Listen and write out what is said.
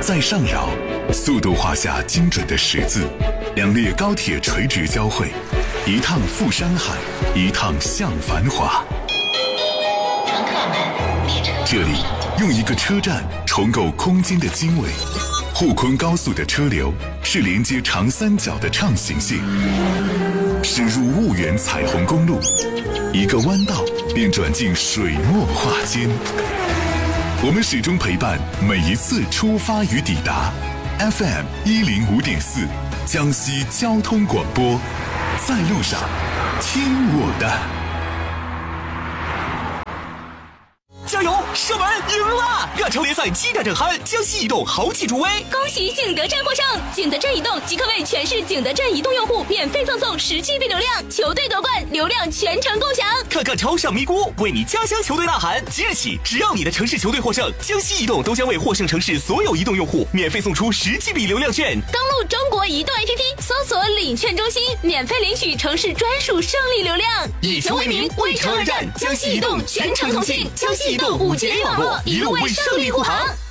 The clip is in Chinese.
在上扰，速度画下精准的十字，两列高铁垂直交汇，一趟赴山海，一趟向繁华。 乘客们，列车这里用一个车站重构空间的经纬。沪昆高速的车流是连接长三角的畅行线，驶入婺源彩虹公路，一个弯道便转进水墨画间。我们始终陪伴每一次出发与抵达。FM 105.4，江西交通广播，在路上，听我的。 加油！射门赢了！亚超联赛激战正酣，江西移动豪气助威！ 恭喜景德镇获胜！景德镇移动即刻为全市景德镇移动用户免费赠送10GB 流量，球队夺冠，流量全程共享。 看看超上咪咕，为你家乡球队呐喊！即日起，只要你的城市球队获胜，江西移动都将为获胜城市所有移动用户免费送出10GB 流量券。 登录中国移动 APP， 搜索领券中心，免费领取城市专属胜利流量。 以球为名，为城而战，江西移动全程同庆，江西移动5G 网络，一路为胜利护航。